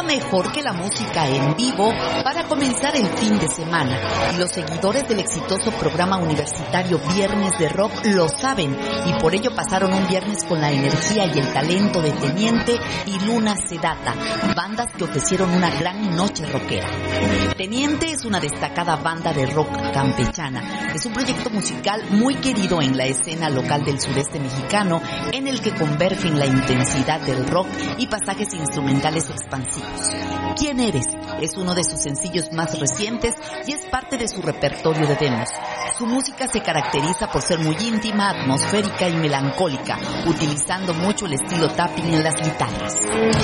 mejor que la música en vivo para comenzar el fin de semana. Y los seguidores del exitoso programa universitario Viernes de Rock lo saben, y por ello pasaron un viernes con la energía y el talento de Teniente y Luna Sedata, bandas que ofrecieron una gran noche rockera. Teniente es una destacada banda de rock campechana. Es un proyecto musical muy querido en la escena local del sureste mexicano, en el que convergen la intensidad del rock y pasajes instrumentales expansivos. ¿Quién eres? Es uno de sus sencillos más recientes y es parte de su repertorio de demos. Su música se caracteriza por ser muy íntima, atmosférica y melancólica, utilizando mucho el estilo tapping en las guitarras.